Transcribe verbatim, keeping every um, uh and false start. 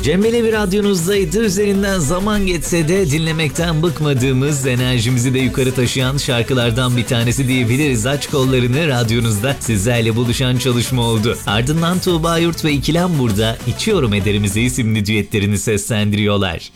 Cem Belevi radyonuzdaydı. Üzerinden zaman geçse de dinlemekten bıkmadığımız, enerjimizi de yukarı taşıyan şarkılardan bir tanesi diyebiliriz. Aç kollarını radyonuzda sizlerle buluşan çalışma oldu. Ardından Tuğba Yurt ve İkilem burada İçiyorum Ederimizi isimli düetlerini seslendiriyorlar.